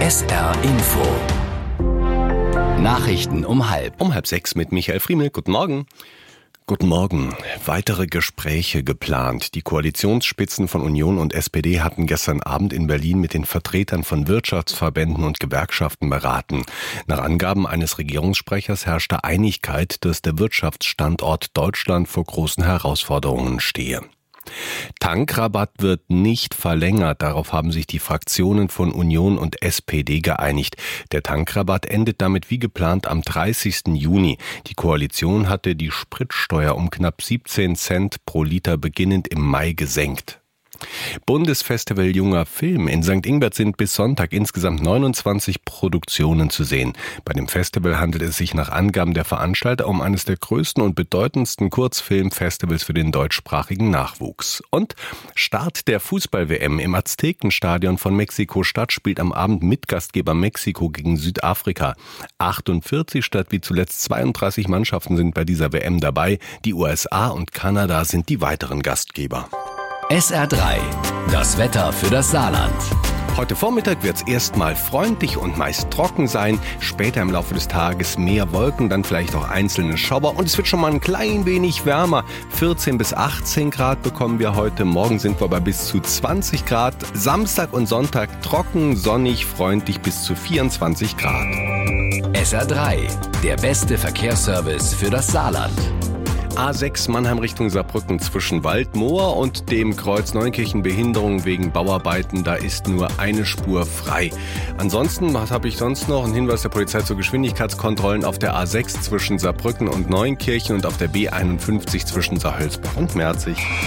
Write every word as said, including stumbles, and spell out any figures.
S R Info. Nachrichten um halb. Um halb sechs mit Michael Friemel. Guten Morgen. Guten Morgen. Weitere Gespräche geplant. Die Koalitionsspitzen von Union und S P D hatten gestern Abend in Berlin mit den Vertretern von Wirtschaftsverbänden und Gewerkschaften beraten. Nach Angaben eines Regierungssprechers herrschte Einigkeit, dass der Wirtschaftsstandort Deutschland vor großen Herausforderungen stehe. Tankrabatt wird nicht verlängert. Darauf haben sich die Fraktionen von Union und S P D geeinigt. Der Tankrabatt endet damit wie geplant am dreißigsten Juni. Die Koalition hatte die Spritsteuer um knapp siebzehn Cent pro Liter beginnend im Mai gesenkt. Bundesfestival Junger Film in Sankt Ingbert sind bis Sonntag insgesamt neunundzwanzig Produktionen zu sehen. Bei dem Festival handelt es sich nach Angaben der Veranstalter um eines der größten und bedeutendsten Kurzfilmfestivals für den deutschsprachigen Nachwuchs. Und Start der Fußball-W M im Aztekenstadion von Mexiko-Stadt spielt am Abend Mitgastgeber Mexiko gegen Südafrika. achtundvierzig statt wie zuletzt zweiunddreißig Mannschaften sind bei dieser W M dabei. Die U S A und Kanada sind die weiteren Gastgeber. S R drei. Das Wetter für das Saarland. Heute Vormittag wird es erstmal freundlich und meist trocken sein. Später im Laufe des Tages mehr Wolken, dann vielleicht auch einzelne Schauer. Und es wird schon mal ein klein wenig wärmer. vierzehn bis achtzehn Grad bekommen wir heute. Morgen sind wir bei bis zu zwanzig Grad. Samstag und Sonntag trocken, sonnig, freundlich bis zu vierundzwanzig Grad. S R drei. Der beste Verkehrsservice für das Saarland. A sechs Mannheim Richtung Saarbrücken zwischen Waldmoor und dem Kreuz Neunkirchen Behinderung wegen Bauarbeiten. Da ist nur eine Spur frei. Ansonsten, was habe ich sonst noch? Ein Hinweis der Polizei zur Geschwindigkeitskontrollen auf der A sechs zwischen Saarbrücken und Neunkirchen und auf der B einundfünfzig zwischen Saarhölzbach und Merzig.